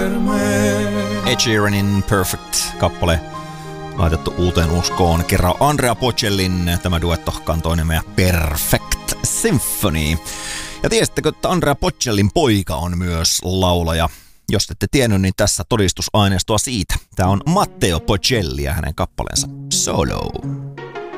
Ed Sheeranin Perfect-kappale laitettu uuteen uskoon. Kerran Andrea Bocellin tämä duetto kantoi nimeä Perfect Symphony. Ja tiesittekö, että Andrea Bocellin poika on myös laulaja? Jos ette tiennyt, niin tässä todistusaineistoa siitä. Tämä on Matteo Bocelli ja hänen kappaleensa Solo.